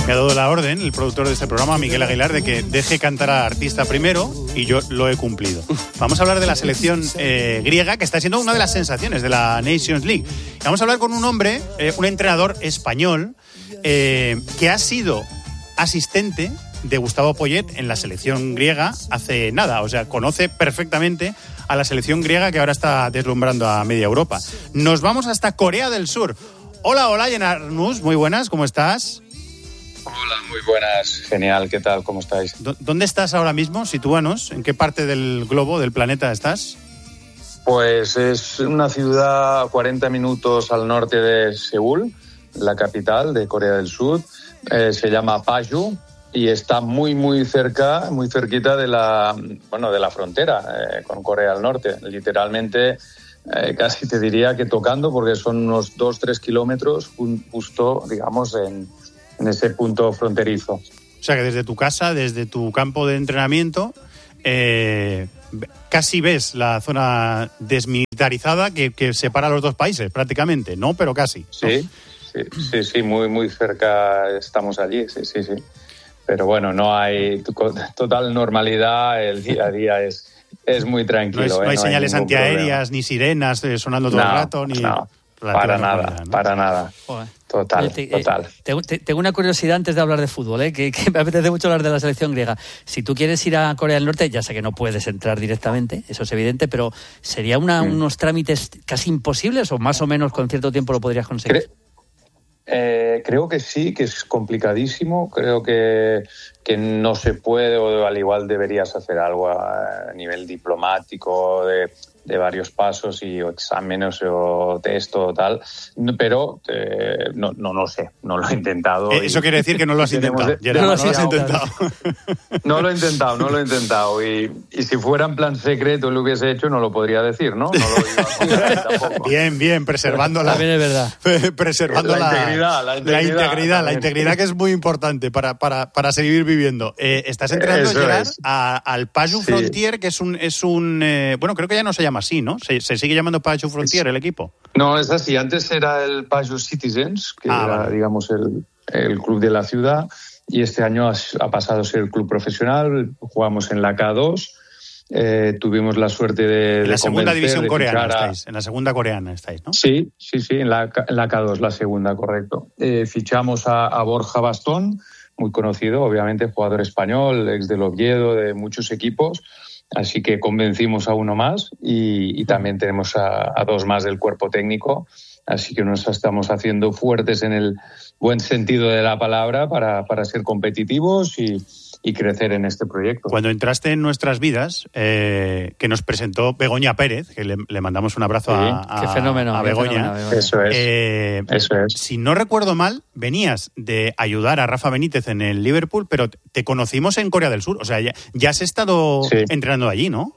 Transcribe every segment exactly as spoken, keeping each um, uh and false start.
Me ha dado la orden, el productor de este programa, Miguel Aguilar, de que deje cantar al artista primero y yo lo he cumplido. Vamos a hablar de la selección eh, griega, que está siendo una de las sensaciones de la Nations League. Y vamos a hablar con un hombre, eh, un entrenador español, eh, que ha sido asistente de Gustavo Poyet en la selección griega hace nada. O sea, conoce perfectamente a la selección griega que ahora está deslumbrando a media Europa. Nos vamos hasta Corea del Sur. Hola, hola, Yenarnus, muy buenas, ¿cómo estás? Hola, muy buenas, genial, ¿qué tal? ¿Cómo estáis? ¿Dónde estás ahora mismo? Sitúanos, ¿en qué parte del globo, del planeta estás? Pues es una ciudad a cuarenta minutos al norte de Seúl, la capital de Corea del Sur, eh, se llama Paju y está muy, muy cerca, muy cerquita de la, bueno, de la frontera eh, con Corea del Norte, literalmente. Eh, casi te diría que tocando, porque son unos dos, tres kilómetros justo, digamos, en, en ese punto fronterizo. O sea que desde tu casa, desde tu campo de entrenamiento, eh, casi ves la zona desmilitarizada que, que separa los dos países, prácticamente, ¿no? Pero casi. Sí, sí, sí, sí, muy, muy cerca estamos allí, sí, sí, sí. Pero bueno, no hay total normalidad, el día a día es... Es muy tranquilo. No, es, no hay ¿eh? no señales hay antiaéreas, problema. ni sirenas eh, sonando todo no, el rato, ni... No, para nada, ¿no? para nada. Joder. Total, Oye, te, total. Eh, te, tengo una curiosidad antes de hablar de fútbol, ¿eh? que, que me apetece mucho hablar de la selección griega. Si tú quieres ir a Corea del Norte, ya sé que no puedes entrar directamente, eso es evidente, pero ¿sería una, mm. unos trámites casi imposibles o más o menos con cierto tiempo lo podrías conseguir? Cre- eh, creo que sí, que es complicadísimo. Creo que, que no se puede, o al igual deberías hacer algo a nivel diplomático, de... de varios pasos y o exámenes o test o tal, pero eh, no, no lo sé, no lo he intentado. Eso y, quiere decir que no lo has intentado. De, no, no, lo has intentado. No lo he intentado, no lo he intentado. Y, y si fuera en plan secreto lo hubiese hecho, no lo podría decir, ¿no? No lo iba a contar tampoco. Bien, bien, preservando la, también es verdad. preservando la, la, integridad, la integridad, la integridad, la integridad que es muy importante para, para, para seguir viviendo. Eh, estás entrenando, Gerard, es. a, al Paju sí. Frontier, que es un, es un eh, bueno, creo que ya no se llama así, ¿no? Se, se sigue llamando Paju Frontier el equipo. No, es así. Antes era el Paju Citizens, que ah, era, vale. digamos, el, el club de la ciudad, y este año ha, ha pasado a ser el club profesional. Jugamos en la K dos. Eh, tuvimos la suerte de en la de segunda división coreana a... estáis, en la segunda coreana estáis, ¿no? Sí, sí, sí, en la, en la K dos, la segunda, correcto. Eh, fichamos a, a Borja Bastón, muy conocido, obviamente, jugador español, ex del Oviedo, de muchos equipos. Así que convencimos a uno más y, y también tenemos a, a dos más del cuerpo técnico. Así que nos estamos haciendo fuertes en el buen sentido de la palabra para, para ser competitivos y, y crecer en este proyecto. Cuando entraste en nuestras vidas, eh, que nos presentó Begoña Pérez, que le, le mandamos un abrazo sí. a, a, qué fenómeno, a Begoña. Qué fenómeno, Begoña. Eso es. Eh, Eso es. Si no recuerdo mal, venías de ayudar a Rafa Benítez en el Liverpool, pero te conocimos en Corea del Sur. O sea, ya, ya has estado sí. entrenando allí, ¿no?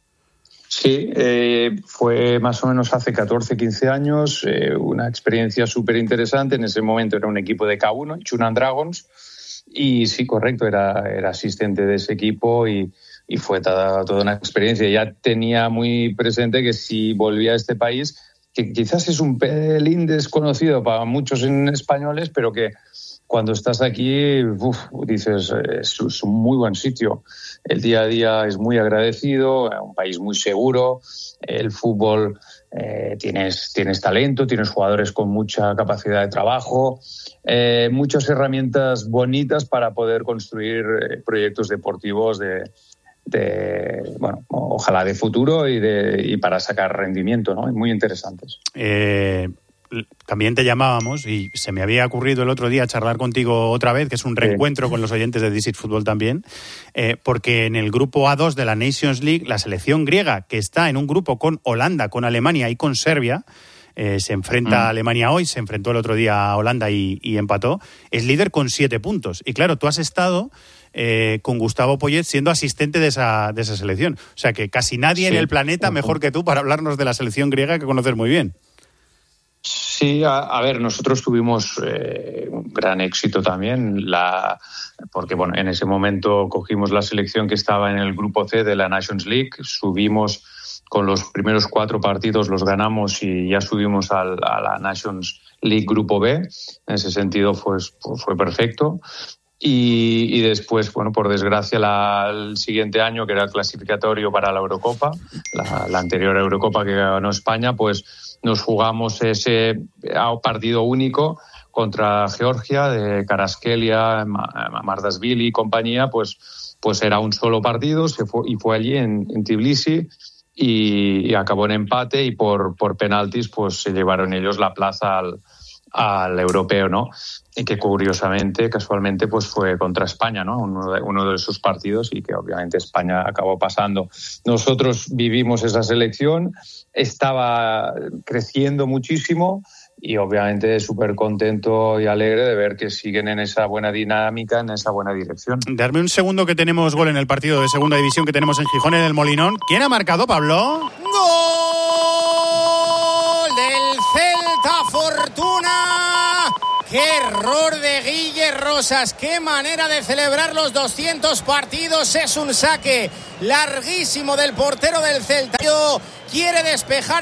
Sí, eh, fue más o menos hace catorce, quince años, eh, una experiencia súper interesante. En ese momento era un equipo de K uno, Chunan Dragons, y sí, correcto, era, era asistente de ese equipo y, y fue toda, toda una experiencia. Ya tenía muy presente que si volvía a este país, que quizás es un pelín desconocido para muchos en españoles, pero que cuando estás aquí, uf, dices, es, es un muy buen sitio. El día a día es muy agradecido, un país muy seguro, el fútbol, eh, tienes, tienes talento, tienes jugadores con mucha capacidad de trabajo, eh, muchas herramientas bonitas para poder construir eh, proyectos deportivos de, de, bueno, ojalá de futuro y, de, y para sacar rendimiento, ¿no? Muy interesantes. Eh... También te llamábamos y se me había ocurrido el otro día charlar contigo otra vez, que es un reencuentro sí. con los oyentes de This Is Fútbol también, eh, porque en el grupo A dos de la Nations League, la selección griega, que está en un grupo con Holanda, con Alemania y con Serbia, eh, se enfrenta mm. a Alemania hoy, se enfrentó el otro día a Holanda y, y empató, es líder con siete puntos. Y claro, tú has estado eh, con Gustavo Poyet siendo asistente de esa, de esa selección. O sea que casi nadie sí. en el planeta mejor que tú para hablarnos de la selección griega, que conoces muy bien. Sí, a, a ver, nosotros tuvimos eh, un gran éxito también, la, porque bueno, en ese momento cogimos la selección que estaba en el grupo C de la Nations League, subimos con los primeros cuatro partidos, los ganamos y ya subimos al, a la Nations League Grupo B. En ese sentido pues, pues fue perfecto. Y, y después, bueno, por desgracia, la, el siguiente año, que era el clasificatorio para la Eurocopa, la, la anterior Eurocopa que ganó España, pues nos jugamos ese partido único contra Georgia, de Karaskelia, Mardashvili y compañía, pues, pues era un solo partido, se fue, y fue allí en, en Tbilisi, y, y acabó en empate, y por, por penaltis pues se llevaron ellos la plaza al, al europeo, ¿no? Y que curiosamente, casualmente, pues fue contra España, ¿no? Uno de, uno de sus partidos, y que obviamente España acabó pasando. Nosotros vivimos esa selección, estaba creciendo muchísimo, y obviamente súper contento y alegre de ver que siguen en esa buena dinámica, en esa buena dirección. Darme un segundo, que tenemos gol en el partido de segunda división que tenemos en Gijón, en el Molinón. ¿Quién ha marcado, Pablo? ¡Gol del Celta Fortuna! ¡Qué error de Guille Rosas! ¡Qué manera de celebrar los doscientos partidos! Es un saque larguísimo del portero del Celta. Quiere despejar